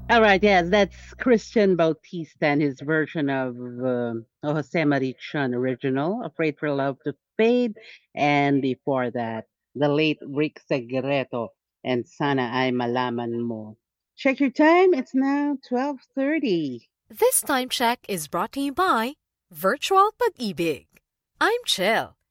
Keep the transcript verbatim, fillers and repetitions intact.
All right, yes, that's Christian Bautista and his version of um a Jose Marichan original, Afraid for Love to Fade. And before that, the late Rick Segreto and Sana Ay Malaman Mo. Check your time, it's now twelve thirty. This time check is brought to you by Virtual Pag-ibig. I'm Chill.